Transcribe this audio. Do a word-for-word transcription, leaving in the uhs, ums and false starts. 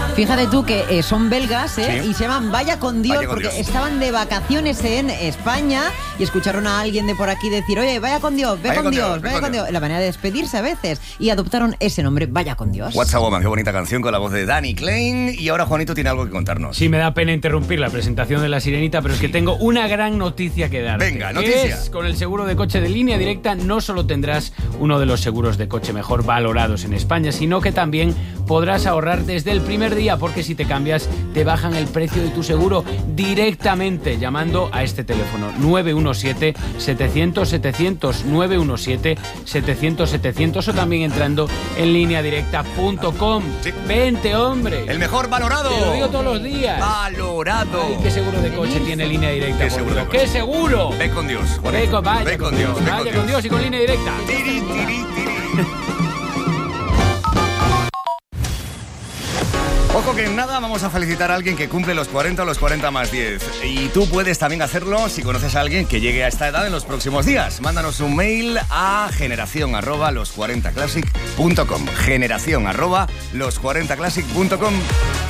Fíjate tú que eh, son belgas, ¿eh? Sí. Y se llaman Vaya con Dios, Vaya con porque Dios. estaban de vacaciones en España y escucharon a alguien de por aquí decir, oye, vaya con Dios, ve Vaya con, con Dios, Dios, ve vaya con con Dios. Dios. La manera de despedirse a veces. Y adoptaron ese nombre, Vaya con Dios. What's a Woman, qué bonita canción con la voz de Danny Klein. Y ahora Juanito tiene algo que contarnos. Sí, me da pena interrumpir la presentación de La Sirenita, pero es que tengo una gran noticia que darte. Venga, Que noticia. es, con el seguro de coche de Línea Directa no solo tendrás uno de los seguros de coche mejor valorados en España, sino que también podrás ahorrar desde el primer día, porque si te cambias te bajan el precio de tu seguro directamente llamando a este teléfono nueve uno siete, setecientos, setecientos, nueve uno siete, setecientos, setecientos o también entrando en línea directa punto com. Sí. Vente, hombre. El mejor valorado. Te lo digo todos los días. Valorado. Ay, ¿qué seguro de coche tiene Línea Directa? ¿Qué por seguro de Dios? coche? ¡Qué seguro! Ve con Dios. Ve Juanito. con, vaya Ve con Dios. ve Vaya con Dios y con Línea Directa. Tiri, tiri, tiri. Ojo que en nada vamos a felicitar a alguien que cumple los cuarenta o los cuarenta más diez. Y tú puedes también hacerlo si conoces a alguien que llegue a esta edad en los próximos días. Mándanos un mail a generación arroba los cuarenta classic punto com. generación arroba los cuarenta classic punto com.